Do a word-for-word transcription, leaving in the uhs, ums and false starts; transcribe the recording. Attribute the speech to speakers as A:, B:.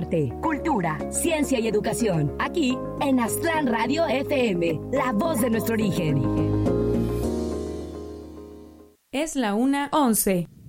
A: arte, cultura, ciencia y educación. Aquí en Aztlán Radio F M, la voz de nuestro origen.
B: Es la una once.